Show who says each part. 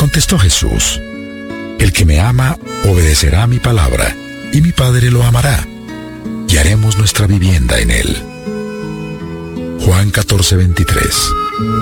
Speaker 1: Contestó Jesús: el que me ama obedecerá a mi palabra, y mi Padre lo amará, y haremos nuestra vivienda en él. Juan 14:23.